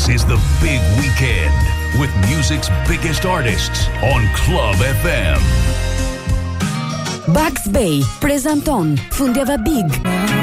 This is the big weekend with music's biggest artists on Club FM. Bugs Bay prezanton Fundjava Big